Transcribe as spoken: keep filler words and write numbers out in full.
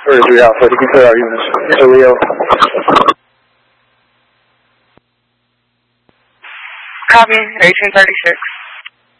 thirty-three Alpha, you can clear our units. Mister Leo. Copy, eighteen thirty-six.